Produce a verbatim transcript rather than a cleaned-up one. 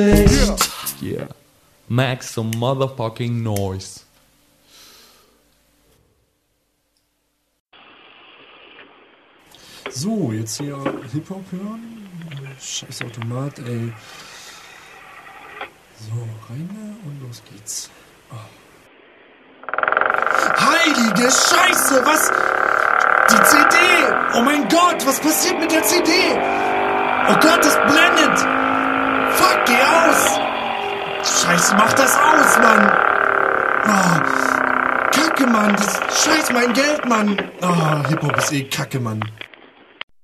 Yeah. Yeah. Make some motherfucking noise. So, jetzt hier Hip-Hop hören. Scheiß Automat, ey. So, rein und los geht's. Oh. Heilige Scheiße, was? Die C D! Oh mein Gott, was passiert mit der C D? Oh Gott, das blendet! Fuck, geh aus! Scheiße, mach das aus, Mann! Oh, Kacke, Mann! Das Scheiß mein Geld, Mann! Oh, Hip-Hop ist eh Kacke, Mann.